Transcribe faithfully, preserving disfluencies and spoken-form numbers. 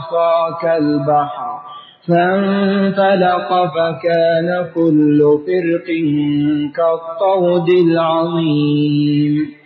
عصاك البحر فانفلق فكان كل فرق كالطود العظيم